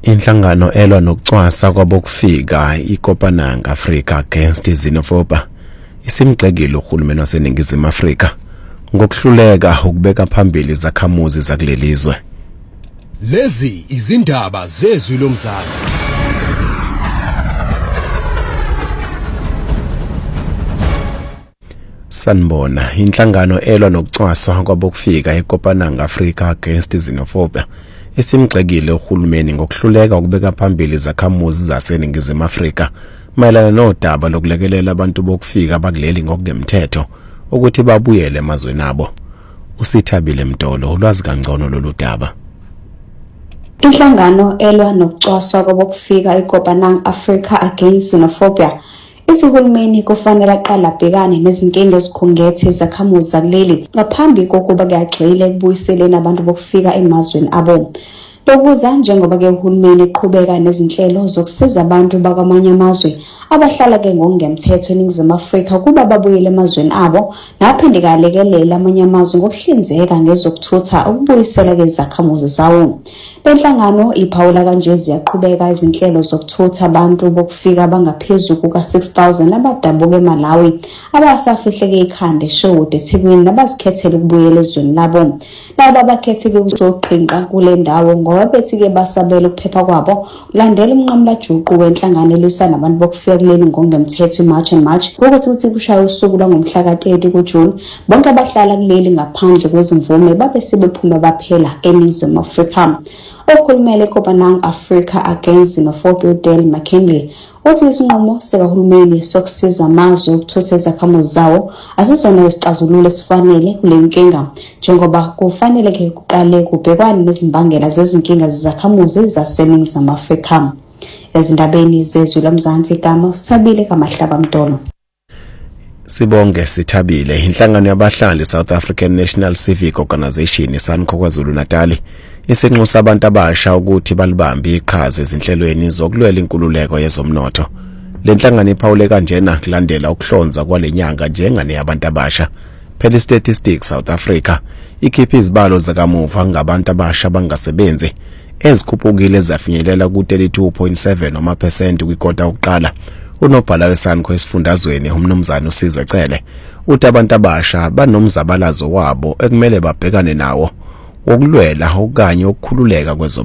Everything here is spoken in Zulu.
Inhlangano elwa nokucwasa kwabokufika iKopanang Africa Against Xenophobia isimgxekile uhulumeni waseNingizimu Afrika ngokuhluleka ukubeka phambili izakhamuzi zakulelizwe. Lezi izindaba zezwi lomzansi. Sanibona, inhlangano elwa nokucwaswa kwabokufika iKopanang Africa Against Xenophobia isimgxekile uhulumeni ngokuhluleka ukubeka phambili izakhamuzi zaseNingizimu Afrika mayelana nodaba lokulekelela abantu bokufika abakuleli ngokungemthetho ukuthi babuyele emazweni abo. Usithabile Mtolo ulwazi kangcono lolu daba. Inhlangano elwa nokucwaswa kwabokufika iKopanang Africa Against Xenophobia ithi uhulumeni kufanele aqale abhekane nezinkinga ezikhungethe izakhamuzi zakuleli ngaphambi kokuba kuyagxile ekubuyiseleni abantu bokufika emazweni abo. Lokuza njengoba ke uhulumeni eqhubeka nezinhlelo zokusiza abantu bakwamanye amazwe abahlala ke ngokungemthetho eNingizimu Afrika kuba babuyele emazweni abo, naphinde kalekelela amanye amazwe ngokuhlinzeka ngezokuthutha ukubuyisela ke izakhamuzi zawo. Lenhlangano iphawula kanje ziyaqhubeka izinhlelo zokuthutha abantu bokufika abangaphezulu kuka-6,000 abadabuka eMalawi abasafihleke ikhanda eShowde eThekwini nabazikhethela ukubuyela ezweni labo. Laba abakhetheke ukuzoqhinqa kule ndawo ngoba bethi ke basabela ukuphepha kwabo landela umnqamulajuqu wenhlangano elwisana nabantu bokufika kuleli ngokungemthetho iMarch and March ukuthi kushaya usuku lwangomhla ka-30 kuJuni bonke abahlala kuleli ngaphandle kwezimvume babe sebephuma baphela eNingizimu Afrika. Okhulumela eKopanang Africa Against Xenophobia uDale McKinley uthi isinqumo sikahulumeni sokusiza amazwe ukuthutha izakhamuzi zawo asizona isixazululo esifanele kule nkinga njengoba kufanele ke kuqale kubhekwane nezimbangela zezinkinga zezakhamuzi zaseNingizimu Afrika. Ezindabeni zezwi lomzansi igama Sithabile kaMahlaba Mtolo. Sibonge Sithabile. Inhlangano yabahlali South African National Civic Organisation SANCO KwaZulu-Natal isinxusa abantu abasha ukuthi balibambe iqhaza ezinhlelweni zokulwela inkululeko yezomnotho. Le nhlangano iphawule kanjena kulandela ukuhlonza kwalenyanga njengane abantu abasha. Phela Statistics South Africa ikhipha izibalo zakamuva ngabantu abasha bangasebenzi ezikhuphukile zafinyelela ku-32.7% kwikota yokuqala. Unobhala weSANCO esifundazweni uMnumzana uSizwe Cele uthi abantu abasha banomzabalazo wabo ekumele babhekane nawo wokulwela okanye ukukhululeka